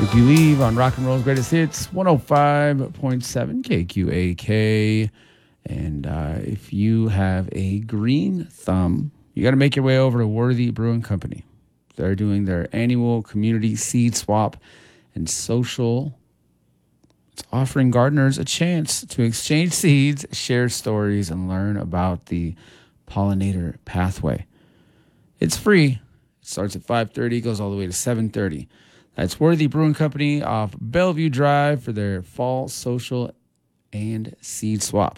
If you leave on Rock and Roll's Greatest Hits, 105.7 KQAK. And if you have a green thumb, you got to make your way over to Worthy Brewing Company. They're doing their annual community seed swap and social. It's offering gardeners a chance to exchange seeds, share stories, and learn about the pollinator pathway. It's free. It starts at 5:30, goes all the way to 7:30. That's Worthy Brewing Company off Bellevue Drive for their fall social and seed swap.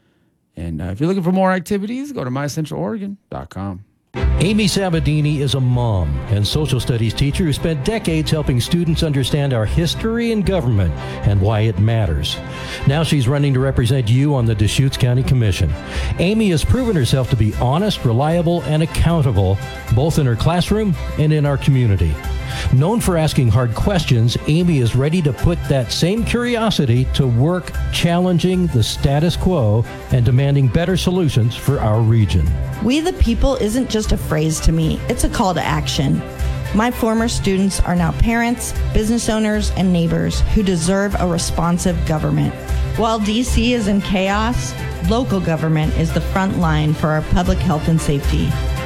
And if you're looking for more activities, go to mycentraloregon.com. Amy Sabadini is a mom and social studies teacher who spent decades helping students understand our history and government and why it matters. Now she's running to represent you on the Deschutes County Commission. Amy has proven herself to be honest, reliable, and accountable, both in her classroom and in our community. Known for asking hard questions, Amy is ready to put that same curiosity to work, challenging the status quo and demanding better solutions for our region. We the people isn't just a phrase to me, it's a call to action. My former students are now parents, business owners, and neighbors who deserve a responsive government. While DC is in chaos, local government is the front line for our public health and safety.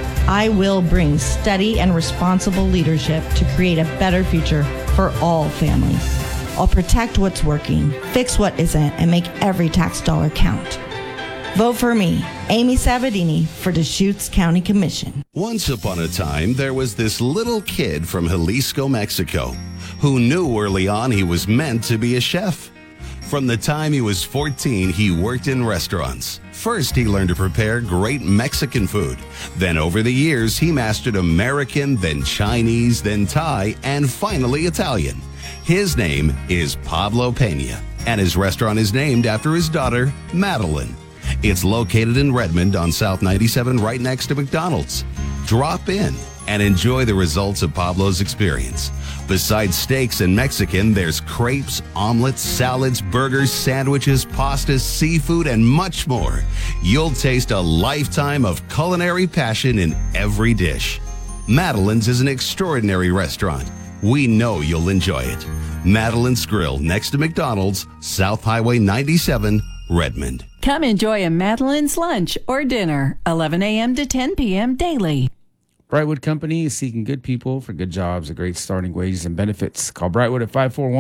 I will bring steady and responsible leadership to create a better future for all families. I'll protect what's working, fix what isn't, and make every tax dollar count. Vote for me, Amy Sabadini, for Deschutes County Commission. Once upon a time, there was this little kid from Jalisco, Mexico, who knew early on he was meant to be a chef. From the time he was 14, he worked in restaurants. First, he learned to prepare great Mexican food. Then over the years, he mastered American, then Chinese, then Thai, and finally Italian. His name is Pablo Pena, and his restaurant is named after his daughter, Madeline. It's located in Redmond on South 97, right next to McDonald's. Drop in and enjoy the results of Pablo's experience. Besides steaks and Mexican, there's crepes, omelets, salads, burgers, sandwiches, pastas, seafood, and much more. You'll taste a lifetime of culinary passion in every dish. Madeline's is an extraordinary restaurant. We know you'll enjoy it. Madeline's Grill, next to McDonald's, South Highway 97, Redmond. Come enjoy a Madeline's lunch or dinner, 11 a.m. to 10 p.m. daily. Brightwood Company is seeking good people for good jobs at great starting wages and benefits. Call Brightwood at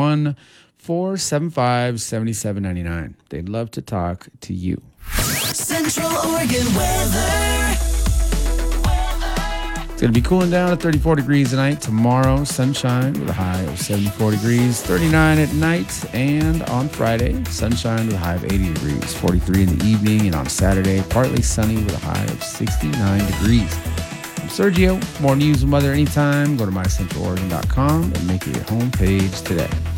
541-475-7799. They'd love to talk to you. Central Oregon weather. It's going to be cooling down at 34 degrees tonight. Tomorrow, sunshine with a high of 74 degrees, 39 at night. And on Friday, sunshine with a high of 80 degrees, 43 in the evening. And on Saturday, partly sunny with a high of 69 degrees. I'm Sergio. For more news and weather anytime, go to mycentraloregon.com and make it your home page today.